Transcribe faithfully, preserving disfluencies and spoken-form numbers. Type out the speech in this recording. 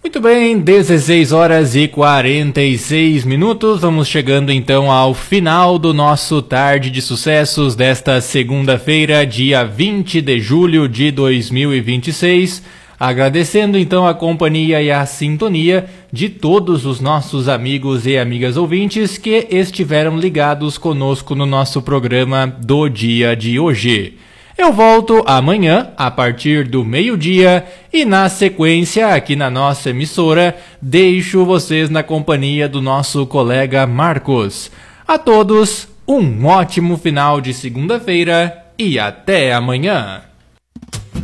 Muito bem, dezesseis horas e quarenta e seis minutos, vamos chegando então ao final do nosso Tarde de Sucessos desta segunda-feira, dia vinte de julho de dois mil e vinte e seis, agradecendo então a companhia e a sintonia de todos os nossos amigos e amigas ouvintes que estiveram ligados conosco no nosso programa do dia de hoje. Eu volto amanhã, a partir do meio-dia, e na sequência, aqui na nossa emissora, deixo vocês na companhia do nosso colega Marcos. A todos, um ótimo final de segunda-feira e até amanhã!